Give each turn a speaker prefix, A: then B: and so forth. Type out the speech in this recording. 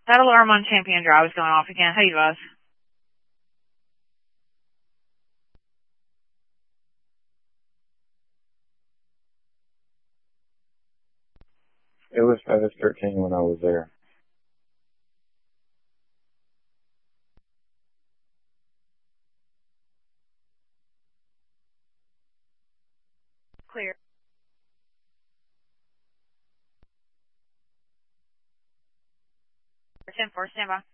A: That alarm on Champion Drive is going off again. How you guys?
B: It was -13 when I was there.
A: Clear. 10-4, stand by.